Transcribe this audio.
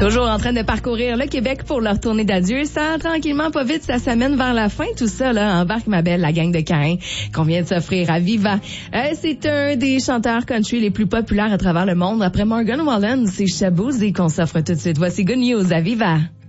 Toujours en train de parcourir le Québec pour leur tournée d'adieu. Ça, tranquillement, pas vite, ça s'amène vers la fin. Tout ça, là, embarque ma belle, la gang de Caïn qu'on vient de s'offrir à Viva. C'est un des chanteurs country les plus populaires à travers le monde. Après Morgan Wallen, c'est Shaboozey qu'on s'offre tout de suite. Voici Good News à Viva.